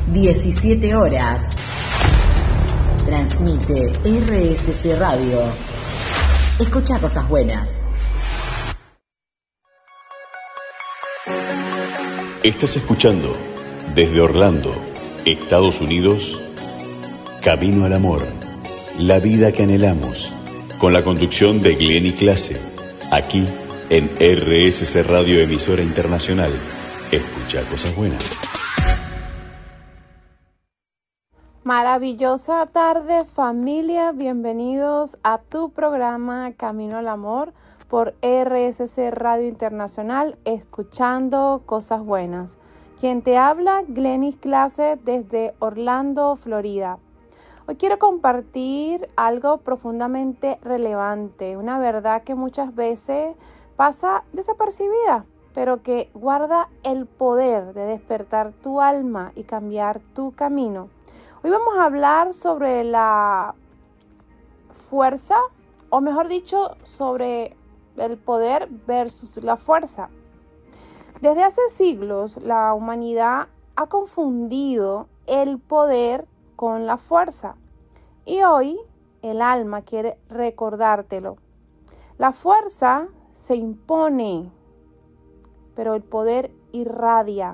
17 horas. Transmite RSC Radio. Escucha cosas buenas. Estás escuchando desde Orlando, Estados Unidos, Camino al Amor, la vida que anhelamos, con la conducción de Glenny Clase, aquí en RSC Radio, emisora internacional. Escucha cosas buenas. Maravillosa tarde, familia. Bienvenidos a tu programa Camino al Amor por RSC Radio Internacional, escuchando cosas buenas. Quien te habla, Glenny Clase, desde Orlando, Florida. Hoy quiero compartir algo profundamente relevante, una verdad que muchas veces pasa desapercibida, pero que guarda el poder de despertar tu alma y cambiar tu camino. Hoy vamos a hablar sobre la fuerza, o mejor dicho, sobre el poder versus la fuerza. Desde hace siglos, la humanidad ha confundido el poder con la fuerza. Y hoy el alma quiere recordártelo. La fuerza se impone, pero el poder irradia.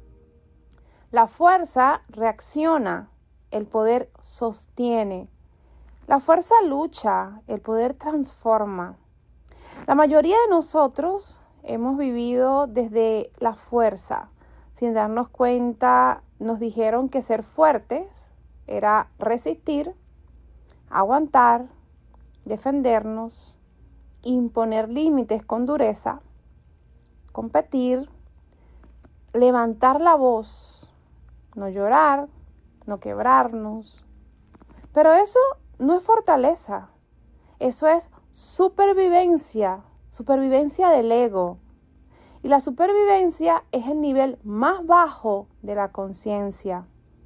La fuerza reacciona, el poder sostiene. La fuerza lucha, el poder transforma. La mayoría de nosotros hemos vivido desde la fuerza. Sin darnos cuenta, nos dijeron que ser fuertes era resistir, aguantar, defendernos, imponer límites con dureza, competir, levantar la voz, no llorar, no quebrarnos. Pero eso no es fortaleza, eso es supervivencia del ego. Y la supervivencia es el nivel más bajo de la conciencia.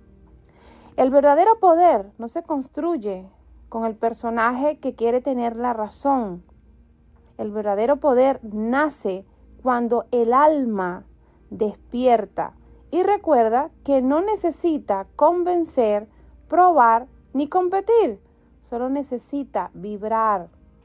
El verdadero poder no se construye con el personaje que quiere tener la razón. El verdadero poder nace cuando el alma despierta y recuerda que no necesita convencer, probar ni competir, solo necesita vibrar.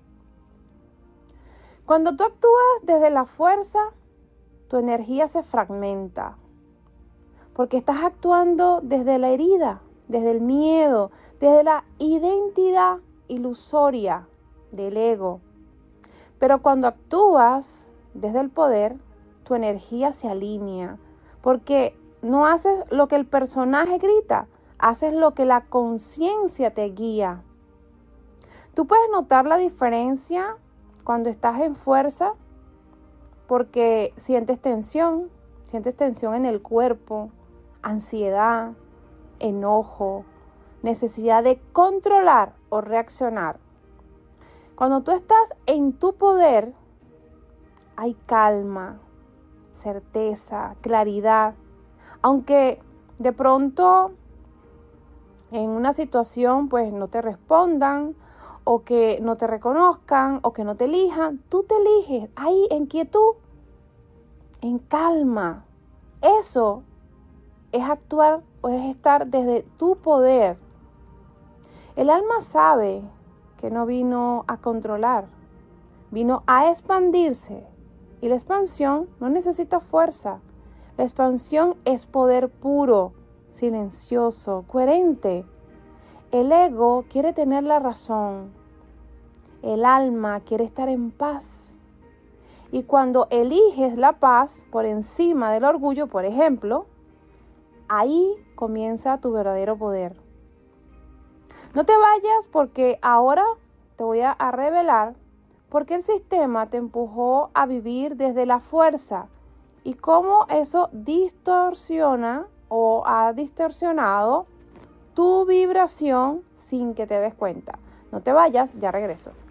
Cuando tú actúas desde la fuerza, tu energía se fragmenta, porque estás actuando desde la herida, desde el miedo, desde la identidad ilusoria del ego. Pero cuando actúas desde el poder, tu energía se alinea, porque no haces lo que el personaje grita, haces lo que la conciencia te guía. Tú puedes notar la diferencia cuando estás en fuerza, porque sientes tensión en el cuerpo, ansiedad, enojo, necesidad de controlar o reaccionar. Cuando tú estás en tu poder, hay calma, certeza, claridad. Aunque de pronto en una situación pues no te respondan, o que no te reconozcan, o que no te elijan, tú te eliges ahí en quietud, en calma. Eso es actuar o es estar desde tu poder. El alma sabe que no vino a controlar, vino a expandirse. Y la expansión no necesita fuerza. La expansión es poder puro, silencioso, coherente. El ego quiere tener la razón. El alma quiere estar en paz. Y cuando eliges la paz por encima del orgullo, por ejemplo, ahí comienza tu verdadero poder. No te vayas, porque ahora te voy a revelar por qué el sistema te empujó a vivir desde la fuerza y cómo eso distorsiona o ha distorsionado tu vibración sin que te des cuenta. No te vayas, ya regreso.